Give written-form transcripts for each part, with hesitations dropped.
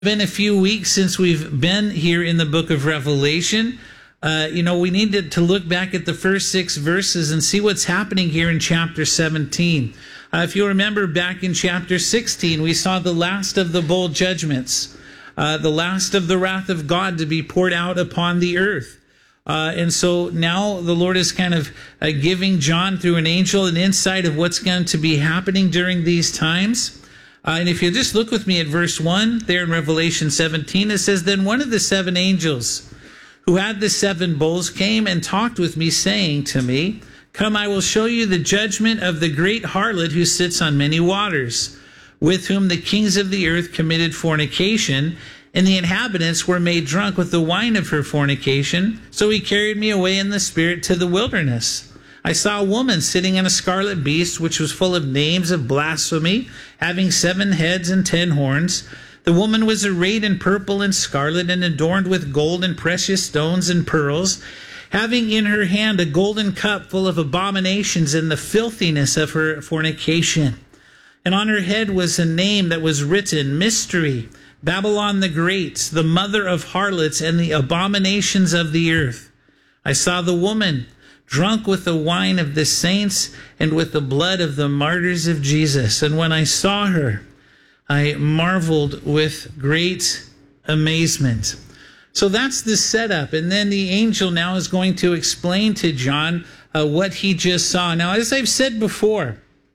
Been a few weeks since we've been here in the book of Revelation. We need to look back at the first 6 verses and see what's happening here in chapter 17. If you remember back in chapter 16, we saw the last of the bowl judgments, the last of the wrath of God to be poured out upon the earth. And so now the Lord is kind of giving John through an angel an insight of what's going to be happening during these times. And if you just look with me at verse 1 there in Revelation 17, it says, "Then one of the 7 angels who had the 7 bowls came and talked with me, saying to me, 'Come, I will show you the judgment of the great harlot who sits on many waters, with whom the kings of the earth committed fornication, and the inhabitants were made drunk with the wine of her fornication. So he carried me away in the spirit to the wilderness. I saw a woman sitting on a scarlet beast, which was full of names of blasphemy, having 7 heads and 10 horns. The woman was arrayed in purple and scarlet, and adorned with gold and precious stones and pearls, having in her hand a golden cup full of abominations and the filthiness of her fornication. And on her head was a name that was written, Mystery, Babylon the Great, the mother of harlots and the abominations of the earth. I saw the woman drunk with the wine of the saints and with the blood of the martyrs of Jesus. And when I saw her, I marveled with great amazement." So that's the setup. And then the angel now is going to explain to John what he just saw. Now, as I've said before,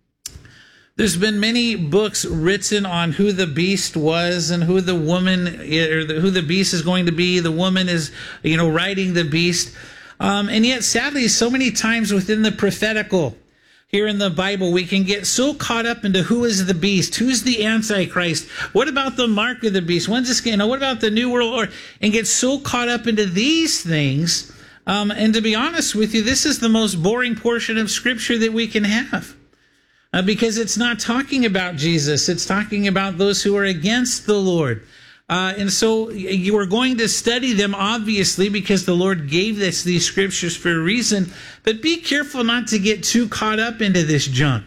there's been many books written on who the beast was and who the woman, or who the beast is going to be. The woman is, riding the beast. And yet, sadly, so many times within the prophetical here in the Bible, we can get so caught up into who is the beast, who's the Antichrist, what about the mark of the beast, when's this, what about the New World Order, and get so caught up into these things. And to be honest with you, this is the most boring portion of Scripture that we can have. Because it's not talking about Jesus, it's talking about those who are against the Lord. And so you are going to study them, obviously, because the Lord gave us these scriptures for a reason. But be careful not to get too caught up into this junk.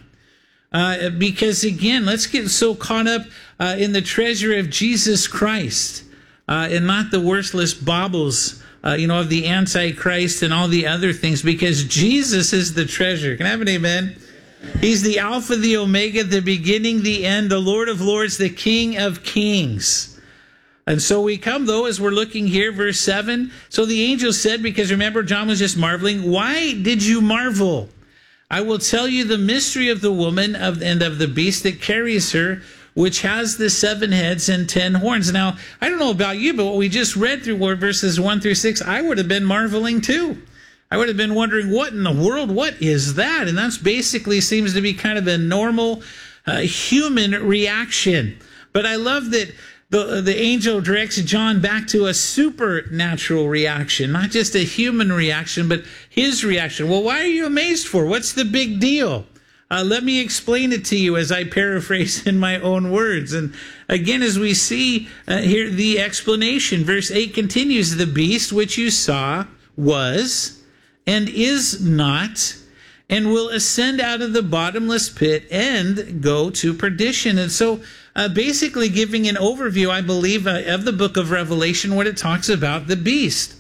Because, again, let's get so caught up in the treasure of Jesus Christ and not the worthless baubles, of the Antichrist and all the other things, because Jesus is the treasure. Can I have an amen? He's the Alpha, the Omega, the beginning, the end, the Lord of Lords, the King of Kings. And so we come, though, as we're looking here, verse 7. So the angel said, because remember, John was just marveling, "Why did you marvel? I will tell you the mystery of the woman and of the beast that carries her, which has the 7 heads and 10 horns." Now, I don't know about you, but what we just read through verses 1 through 6, I would have been marveling too. I would have been wondering, what in the world, what is that? And that's basically seems to be kind of a normal human reaction. But I love that the angel directs John back to a supernatural reaction, not just a human reaction, but his reaction. Well, why are you amazed for? What's the big deal? Let me explain it to you as I paraphrase in my own words. And again, as we see here, the explanation, verse 8 continues, "The beast which you saw was and is not, and will ascend out of the bottomless pit and go to perdition." And so basically giving an overview, I believe, of the book of Revelation, what it talks about the beast.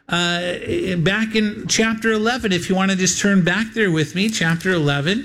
Back in chapter 11, if you want to just turn back there with me, chapter 11,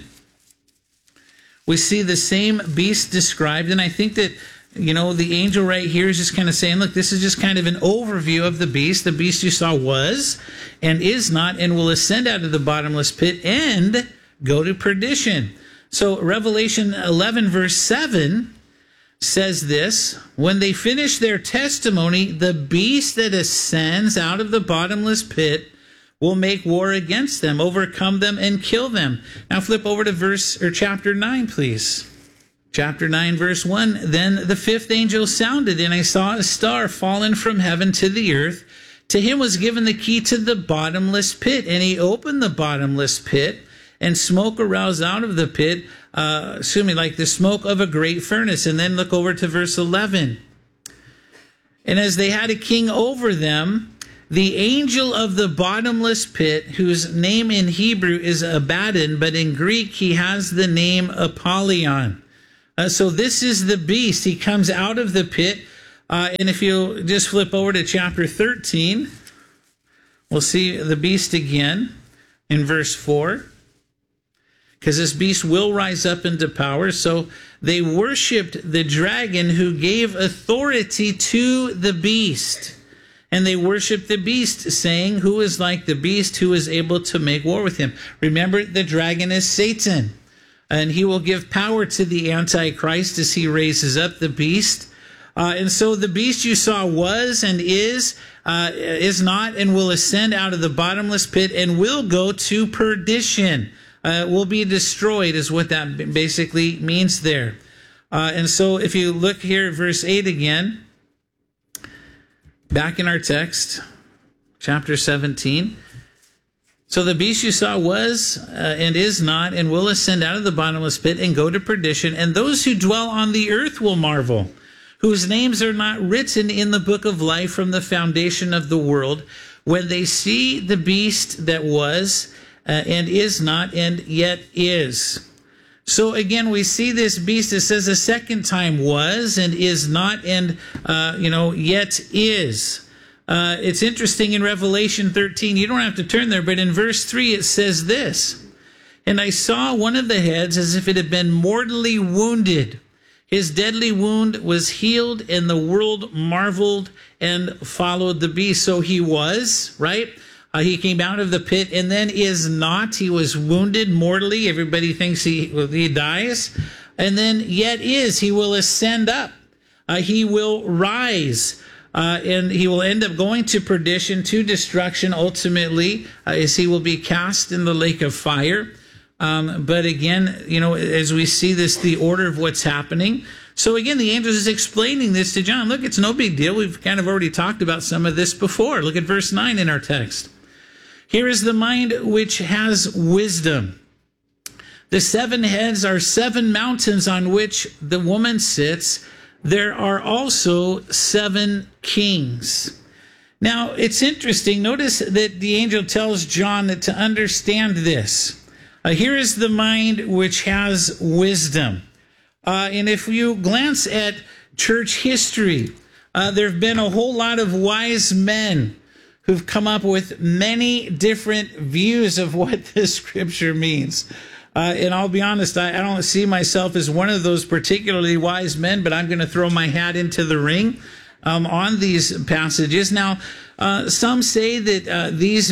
we see the same beast described. And I think that, the angel right here is just kind of saying, look, this is just kind of an overview of the beast. The beast you saw was and is not and will ascend out of the bottomless pit and go to perdition. So Revelation 11 verse 7 says this, "When they finish their testimony, the beast that ascends out of the bottomless pit will make war against them, overcome them, and kill them." Now flip over to chapter 9, please. Chapter 9, verse 1, "Then the 5th angel sounded, and I saw a star fallen from heaven to the earth. To him was given the key to the bottomless pit, and he opened the bottomless pit, and smoke arose out of the pit, like the smoke of a great furnace." And then look over to verse 11. "And as they had a king over them, the angel of the bottomless pit, whose name in Hebrew is Abaddon, but in Greek he has the name Apollyon." So this is the beast. He comes out of the pit. And if you just flip over to chapter 13, we'll see the beast again in verse 4. Because this beast will rise up into power. So they worshipped the dragon who gave authority to the beast. And they worshiped the beast, saying, who is like the beast, who is able to make war with him? Remember, the dragon is Satan. And he will give power to the Antichrist as he raises up the beast. And so the beast you saw was and is not, and will ascend out of the bottomless pit and will go to perdition. Will be destroyed is what that basically means there. And so if you look here at verse 8 again, back in our text, chapter 17. So the beast you saw was and is not, and will ascend out of the bottomless pit and go to perdition. And those who dwell on the earth will marvel, whose names are not written in the book of life from the foundation of the world, when they see the beast that was and is not, and yet is. So again, we see this beast. It says a second time was and is not, and yet is. It's interesting in Revelation 13. You don't have to turn there, but in verse 3 it says this: and I saw one of the heads as if it had been mortally wounded. His deadly wound was healed, and the world marveled and followed the beast. So he was, right? He came out of the pit and then is not. He was wounded mortally. Everybody thinks he dies. And then yet is. He will ascend up. He will rise. And he will end up going to perdition, to destruction ultimately, as he will be cast in the lake of fire. But again, as we see this, the order of what's happening. So again, the angel is explaining this to John. Look, it's no big deal. We've kind of already talked about some of this before. Look at verse 9 in our text. Here is the mind which has wisdom. The 7 heads are 7 mountains on which the woman sits. There are also 7 kings. Now, it's interesting. Notice that the angel tells John that to understand this, here is the mind which has wisdom. And if you glance at church history, there have been a whole lot of wise men who've come up with many different views of what this scripture means. And I'll be honest, I don't see myself as one of those particularly wise men, but I'm going to throw my hat into the ring on these passages. Now, some say that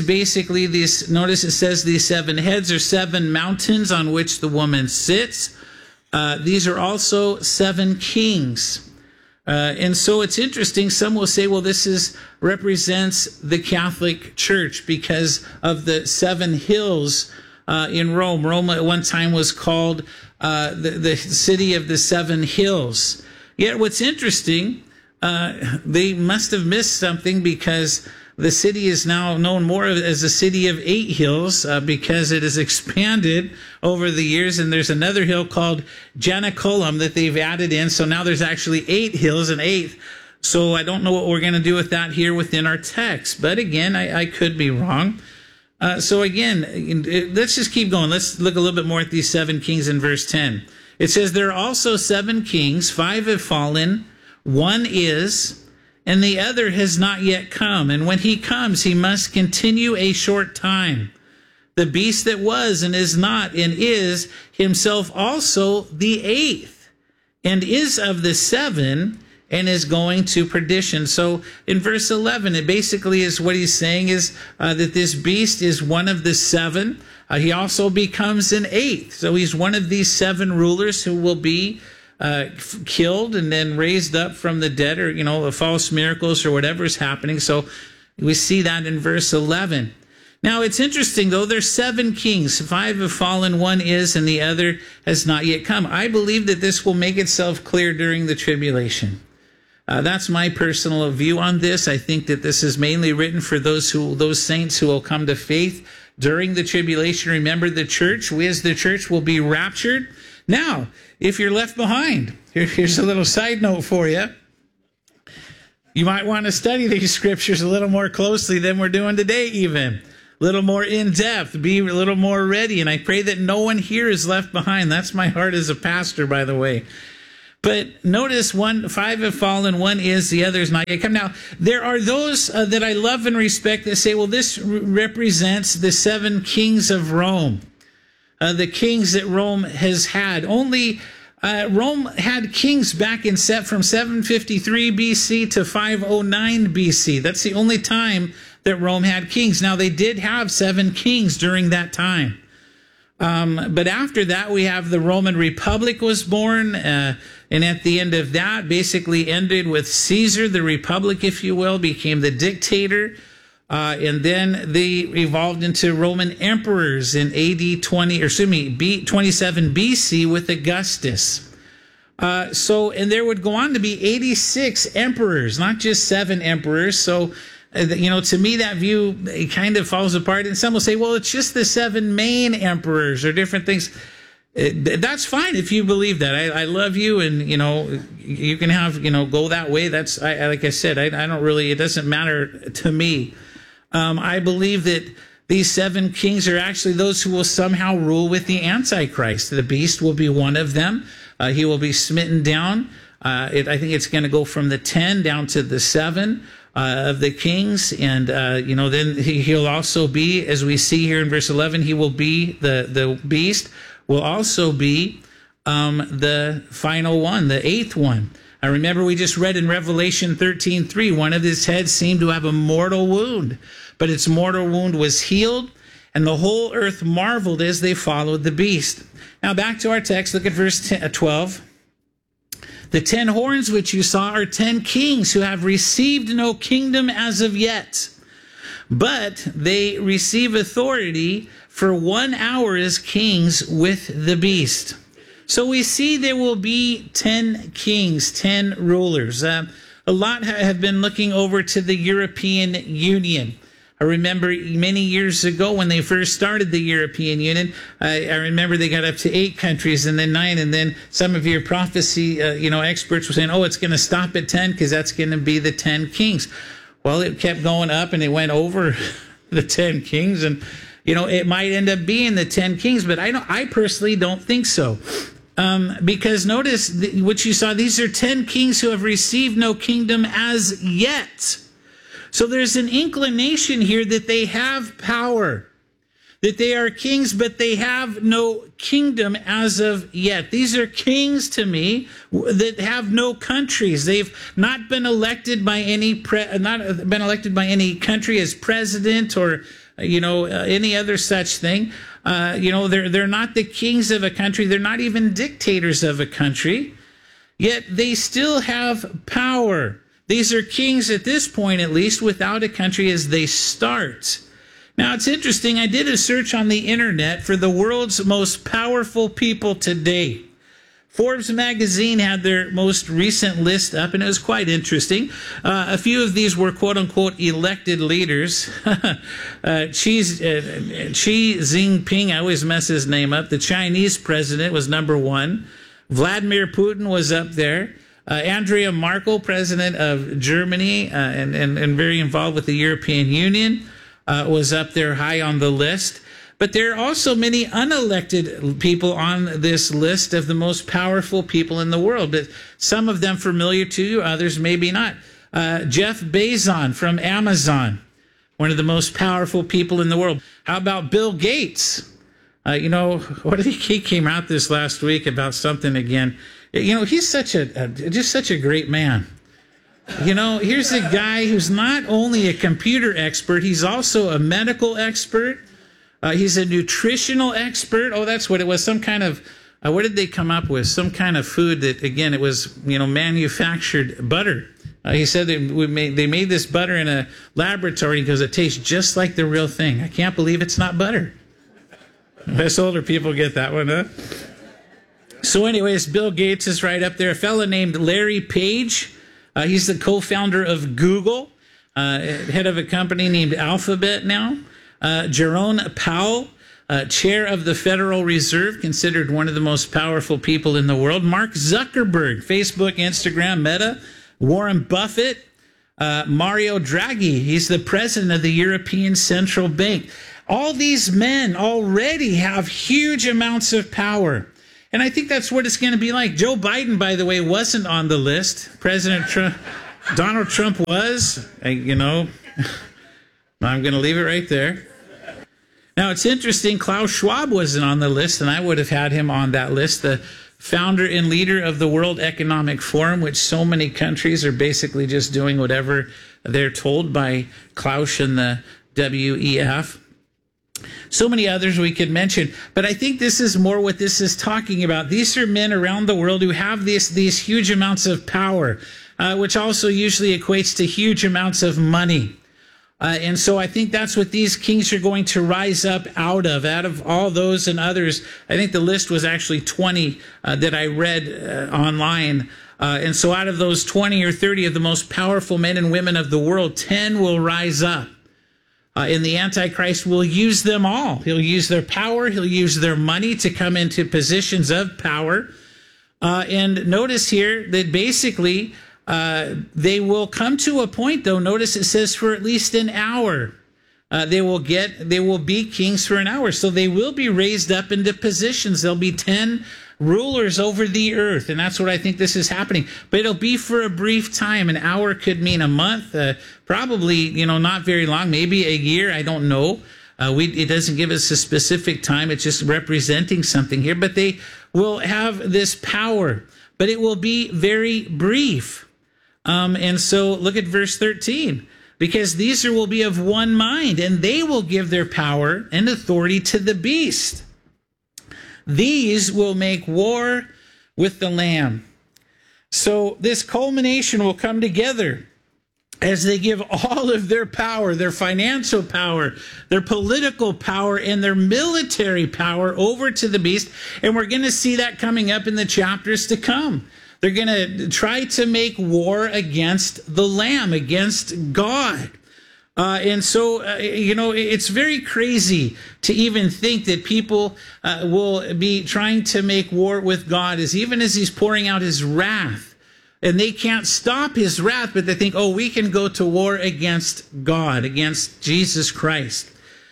notice it says these 7 heads are 7 mountains on which the woman sits. These are also 7 kings. And so it's interesting. Some will say, well, this represents the Catholic Church because of the 7 hills in Rome. Rome at one time was called the city of the 7 hills. Yet what's interesting, they must have missed something, because the city is now known more as the city of 8 hills because it has expanded over the years. And there's another hill called Janiculum that they've added in. So now there's actually 8 hills, an 8th. So I don't know what we're going to do with that here within our text. But again, I could be wrong. So again, let's just keep going. Let's look a little bit more at these 7 kings in verse 10. It says, there are also 7 kings, 5 have fallen, 1 is, and the other has not yet come. And when he comes, he must continue a short time. The beast that was and is not and is himself also the 8th, and is of the 7, and is going to perdition. So in verse 11, it basically is what he's saying is that this beast is one of the 7. He also becomes an 8th. So he's one of these 7 rulers who will be killed and then raised up from the dead, or the false miracles or whatever is happening. So we see that in verse 11. Now it's interesting though, there's 7 kings, 5 have fallen, 1 is, and the other has not yet come. I believe that this will make itself clear during the tribulation. That's my personal view on this. I think that this is mainly written for those saints who will come to faith during the tribulation. Remember, the church, we as the church will be raptured. Now, if you're left behind, here's a little side note for you. You might want to study these scriptures a little more closely than we're doing today even. A little more in-depth, be a little more ready. And I pray that no one here is left behind. That's my heart as a pastor, by the way. But notice 5 have fallen, 1 is, the other is not yet come. Now, there are those that I love and respect that say, well, this represents the 7 kings of Rome, the kings that Rome has had. Only Rome had kings back from 753 BC to 509 BC. That's the only time that Rome had kings. Now, they did have 7 kings during that time. But after that, we have the Roman Republic was born, and at the end of that, basically ended with Caesar. The Republic, if you will, became the dictator, and then they evolved into Roman emperors in AD 27 BC with Augustus. And there would go on to be 86 emperors, not just 7 emperors. So, to me, that view, it kind of falls apart. And some will say, well, it's just the 7 main emperors or different things. That's fine if you believe that. I love you, and, you can have, go that way. That's, like I said, I don't really, it doesn't matter to me. I believe that these 7 kings are actually those who will somehow rule with the Antichrist. The beast will be one of them. He will be smitten down. I think it's going to go from the 10 down to the 7 of the kings. And, then he'll also be, as we see here in verse 11, he will be, the beast will also be the final one, the 8th one. I remember we just read in Revelation 13:3, one of his heads seemed to have a mortal wound, but its mortal wound was healed, and the whole earth marveled as they followed the beast. Now back to our text, look at verse 12. The 10 horns which you saw are 10 kings who have received no kingdom as of yet, but they receive authority for 1 hour as kings with the beast. So we see there will be 10 kings, 10 rulers. A lot have been looking over to the European Union. I remember many years ago when they first started the European Union, I remember they got up to 8 countries and then 9, and then some of your prophecy, experts were saying, oh, it's going to stop at 10 because that's going to be the 10 kings. Well, it kept going up and it went over the 10 kings, and, it might end up being the 10 kings, but I personally don't think so. Because notice what you saw, these are 10 kings who have received no kingdom as yet. So there's an inclination here that they have power, that they are kings, but they have no kingdom as of yet. These are kings to me that have no countries. They've not been elected by any country as president or any other such thing. They're not the kings of a country. They're not even dictators of a country. Yet they still have power. These are kings at this point, at least, without a country as they start. Now, it's interesting. I did a search on the internet for the world's most powerful people today. Forbes magazine had their most recent list up, and it was quite interesting. A few of these were quote-unquote elected leaders. Xi Jinping, I always mess his name up. The Chinese president was number 1. Vladimir Putin was up there. Angela Merkel, president of Germany, and very involved with the European Union, was up there high on the list. But there are also many unelected people on this list of the most powerful people in the world. But some of them familiar to you, others maybe not. Jeff Bezos from Amazon, one of the most powerful people in the world. How about Bill Gates? He came out this last week about something again. He's just such a great man. Here's a guy who's not only a computer expert, he's also a medical expert. He's a nutritional expert. Oh, that's what it was. Some kind of, what did they come up with? Some kind of food that, again, it was, manufactured butter. He said they made this butter in a laboratory because it tastes just like the real thing. I can't believe it's not butter. Us older people get that one, huh? So anyways, Bill Gates is right up there. A fellow named Larry Page. He's the co-founder of Google, head of a company named Alphabet now. Jerome Powell, chair of the Federal Reserve, considered one of the most powerful people in the world. Mark Zuckerberg, Facebook, Instagram, Meta. Warren Buffett, Mario Draghi. He's the president of the European Central Bank. All these men already have huge amounts of power. And I think that's what it's going to be like. Joe Biden, by the way, wasn't on the list. President Trump, Donald Trump was. I'm going to leave it right there. Now, it's interesting. Klaus Schwab wasn't on the list, and I would have had him on that list. The founder and leader of the World Economic Forum, which so many countries are basically just doing whatever they're told by Klaus and the WEF. So many others we could mention, but I think this is more what this is talking about. These are men around the world who have these huge amounts of power, which also usually equates to huge amounts of money. And so I think that's what these kings are going to rise up out of all those and others. I think the list was actually 20 that I read online. And so out of those 20 or 30 of the most powerful men and women of the world, 10 will rise up. And the Antichrist will use them all. He'll use their power. He'll use their money to come into positions of power. And notice here that basically they will come to a point, though. Notice it says for at least an hour. They will be kings for an hour. So they will be raised up into positions. There'll be 10 rulers over the earth. And that's what I think this is happening. But it'll be for a brief time. An hour could mean a month, probably, not very long, maybe a year. I don't know. It doesn't give us a specific time. It's just representing something here. But they will have this power. But it will be very brief. And so look at verse 13. Because these will be of one mind, and they will give their power and authority to the beast. These will make war with the Lamb. So this culmination will come together as they give all of their power, their financial power, their political power, and their military power over to the beast. And we're going to see that coming up in the chapters to come. They're going to try to make war against the Lamb, against God. And so, it's very crazy to even think that people will be trying to make war with God, even as he's pouring out his wrath. And they can't stop his wrath, but they think, we can go to war against God, against Jesus Christ.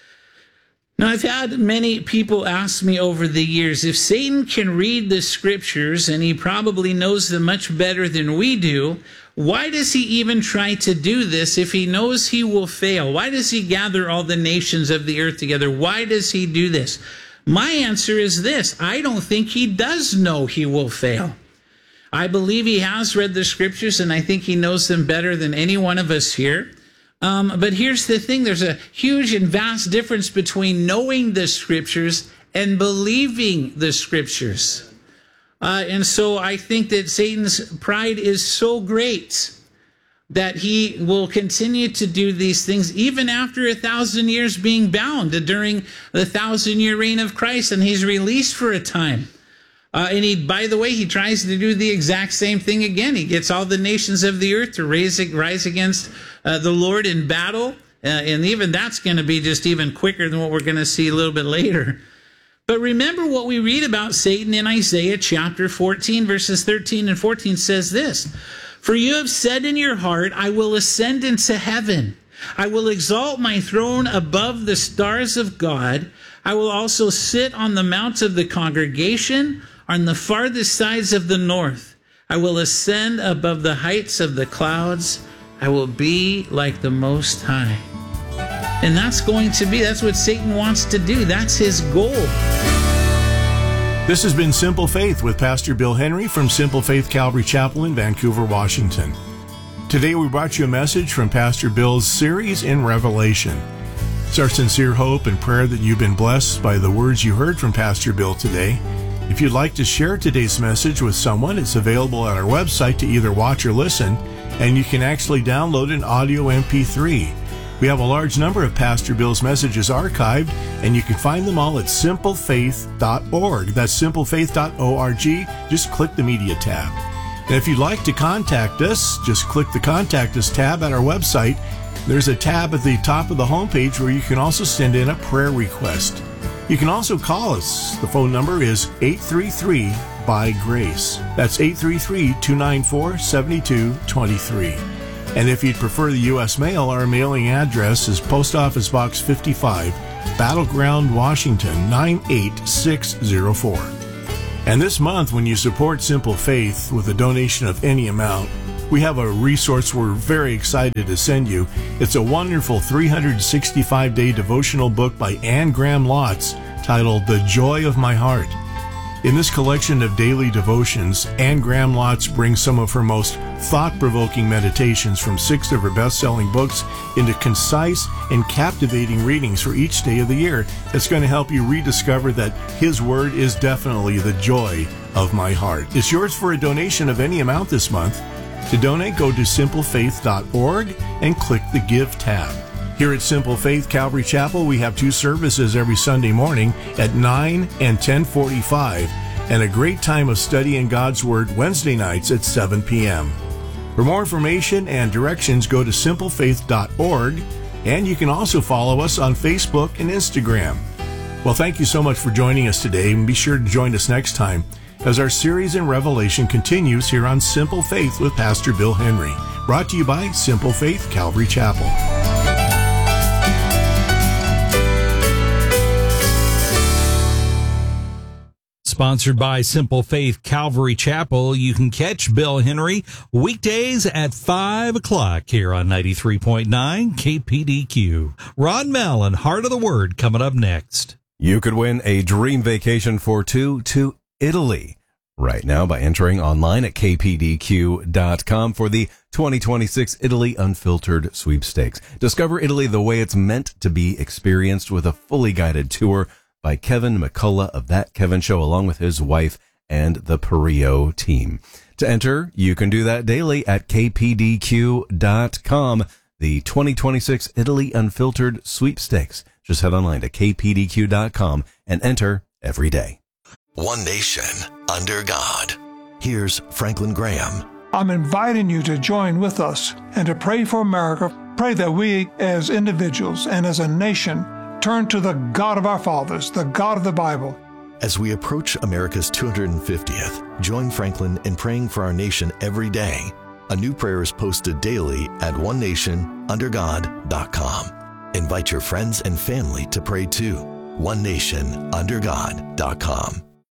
Now, I've had many people ask me over the years, if Satan can read the scriptures, and he probably knows them much better than we do, why does he even try to do this if he knows he will fail? Why does he gather all the nations of the earth together? Why does he do this? My answer is this: I don't think he does know he will fail. I believe he has read the scriptures, and I think he knows them better than any one of us here. But here's the thing. There's a huge and vast difference between knowing the scriptures and believing the scriptures. And so I think that Satan's pride is so great that he will continue to do these things even after 1,000 years being bound, during the 1,000-year reign of Christ, and he's released for a time. And by the way, he tries to do the exact same thing again. He gets all the nations of the earth to rise against the Lord in battle. And even that's going to be just even quicker than what we're going to see a little bit later. But remember what we read about Satan in Isaiah chapter 14, verses 13 and 14 says this: "For you have said in your heart, I will ascend into heaven. I will exalt my throne above the stars of God. I will also sit on the mount of the congregation on the farthest sides of the north. I will ascend above the heights of the clouds. I will be like the Most High." And that's what Satan wants to do. That's his goal. This has been Simple Faith with Pastor Bill Henry from Simple Faith Calvary Chapel in Vancouver, Washington. Today we brought you a message from Pastor Bill's series in Revelation. It's our sincere hope and prayer that you've been blessed by the words you heard from Pastor Bill today. If you'd like to share today's message with someone, it's available at our website to either watch or listen, and you can actually download an audio MP3. We have a large number of Pastor Bill's messages archived, and you can find them all at simplefaith.org. That's simplefaith.org. Just click the media tab. And if you'd like to contact us, just click the Contact Us tab at our website. There's a tab at the top of the homepage where you can also send in a prayer request. You can also call us. The phone number is 833-BY-GRACE. That's 833-294-7223. And if you'd prefer the U.S. mail, our mailing address is Post Office Box 55, Battleground, Washington, 98604. And this month, when you support Simple Faith with a donation of any amount, we have a resource we're very excited to send you. It's a wonderful 365-day devotional book by Anne Graham Lotz titled The Joy of My Heart. In this collection of daily devotions, Anne Graham Lotz brings some of her most thought-provoking meditations from 6 of her best-selling books into concise and captivating readings for each day of the year that's going to help you rediscover that His Word is definitely the joy of my heart. It's yours for a donation of any amount this month. To donate, go to simplefaith.org and click the Give tab. Here at Simple Faith Calvary Chapel, we have 2 services every Sunday morning at 9 and 10:45, and a great time of studying God's Word Wednesday nights at 7 p.m. For more information and directions, go to simplefaith.org, and you can also follow us on Facebook and Instagram. Well, thank you so much for joining us today, and be sure to join us next time as our series in Revelation continues here on Simple Faith with Pastor Bill Henry, brought to you by Simple Faith Calvary Chapel. Sponsored by Simple Faith Calvary Chapel. You can catch Bill Henry weekdays at 5 o'clock here on 93.9 KPDQ. Ron Mellon, Heart of the Word, coming up next. You could win a dream vacation for 2 to Italy right now by entering online at kpdq.com for the 2026 Italy Unfiltered Sweepstakes. Discover Italy the way it's meant to be experienced with a fully guided tour by Kevin McCullough of That Kevin Show, along with his wife and the Perio team. To enter, you can do that daily at kpdq.com. The 2026 Italy Unfiltered Sweepstakes. Just head online to kpdq.com and enter every day. One nation, under God. Here's Franklin Graham. I'm inviting you to join with us and to pray for America. Pray that we, as individuals and as a nation, turn to the God of our fathers, the God of the Bible. As we approach America's 250th, join Franklin in praying for our nation every day. A new prayer is posted daily at onenationundergod.com. Invite your friends and family to pray too. onenationundergod.com.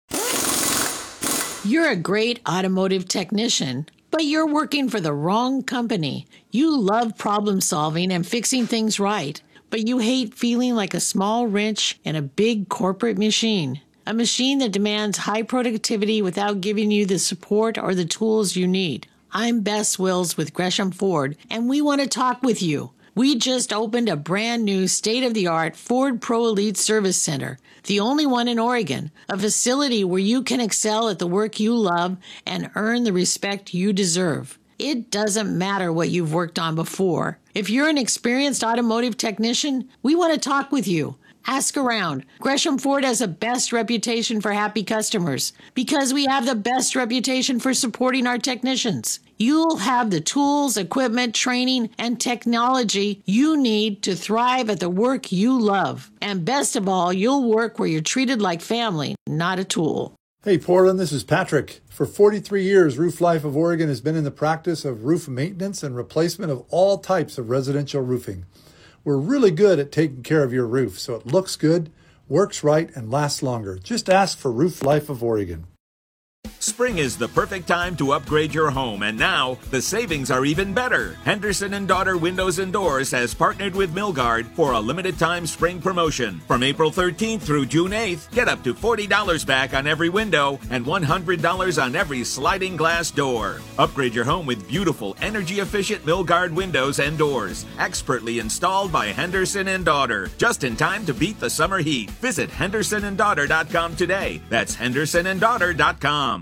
You're a great automotive technician, but you're working for the wrong company. You love problem solving and fixing things right, but you hate feeling like a small wrench in a big corporate machine. A machine that demands high productivity without giving you the support or the tools you need. I'm Bess Wills with Gresham Ford, and we want to talk with you. We just opened a brand new state-of-the-art Ford Pro Elite Service Center, the only one in Oregon, a facility where you can excel at the work you love and earn the respect you deserve. It doesn't matter what you've worked on before. If you're an experienced automotive technician, we want to talk with you. Ask around. Gresham Ford has the best reputation for happy customers because we have the best reputation for supporting our technicians. You'll have the tools, equipment, training, and technology you need to thrive at the work you love. And best of all, you'll work where you're treated like family, not a tool. Hey Portland, this is Patrick. For 43 years, Roof Life of Oregon has been in the practice of roof maintenance and replacement of all types of residential roofing. We're really good at taking care of your roof so it looks good, works right, and lasts longer. Just ask for Roof Life of Oregon. Spring is the perfect time to upgrade your home, and now the savings are even better. Henderson & Daughter Windows and Doors has partnered with Milgard for a limited-time spring promotion. From April 13th through June 8th, get up to $40 back on every window and $100 on every sliding glass door. Upgrade your home with beautiful, energy-efficient Milgard windows and doors, expertly installed by Henderson & Daughter, just in time to beat the summer heat. Visit hendersonanddaughter.com today. That's hendersonanddaughter.com.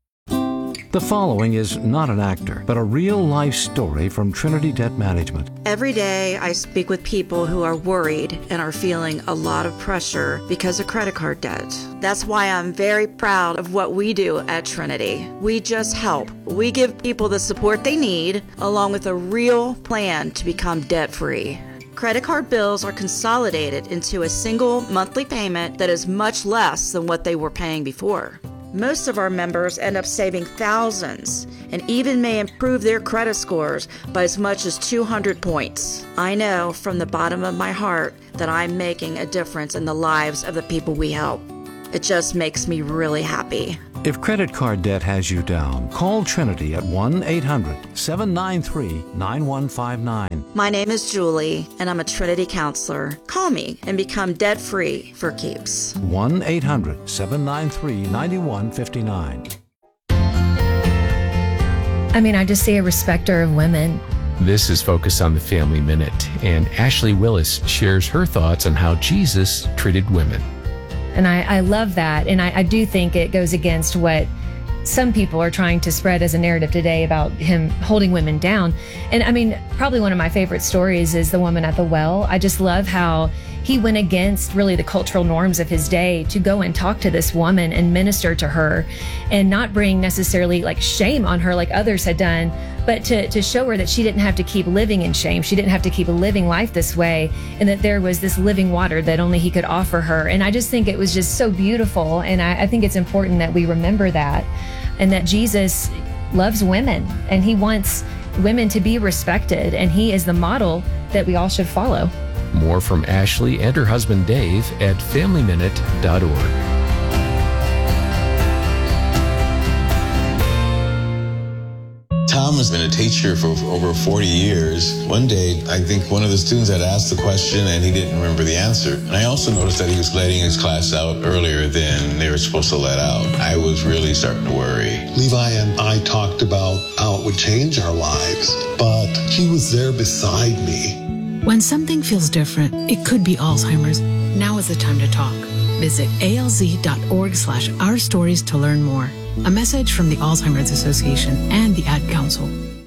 The following is not an actor, but a real-life story from Trinity Debt Management. Every day I speak with people who are worried and are feeling a lot of pressure because of credit card debt. That's why I'm very proud of what we do at Trinity. We just help. We give people the support they need, along with a real plan to become debt-free. Credit card bills are consolidated into a single monthly payment that is much less than what they were paying before. Most of our members end up saving thousands and even may improve their credit scores by as much as 200 points. I know from the bottom of my heart that I'm making a difference in the lives of the people we help. It just makes me really happy. If credit card debt has you down, call Trinity at 1-800-793-9159. My name is Julie, and I'm a Trinity counselor. Call me and become debt-free for keeps. 1-800-793-9159. I mean, I just see a respecter of women. This is Focus on the Family Minute, and Ashley Willis shares her thoughts on how Jesus treated women. And I love that. And I do think it goes against what some people are trying to spread as a narrative today about him holding women down. And I mean, probably one of my favorite stories is the woman at the well. I just love how he went against really the cultural norms of his day to go and talk to this woman and minister to her and not bring necessarily like shame on her like others had done, but to show her that she didn't have to keep living in shame. She didn't have to keep living life this way, and that there was this living water that only he could offer her. And I just think it was just so beautiful. And I think it's important that we remember that, and that Jesus loves women and he wants women to be respected, and he is the model that we all should follow. More from Ashley and her husband Dave at FamilyMinute.org. Tom has been a teacher for over 40 years. One day, I think one of the students had asked the question and he didn't remember the answer. And I also noticed that he was letting his class out earlier than they were supposed to let out. I was really starting to worry. Levi and I talked about how it would change our lives, but he was there beside me. When something feels different, it could be Alzheimer's. Now is the time to talk. Visit alz.org/ourstories to learn more. A message from the Alzheimer's Association and the Ad Council.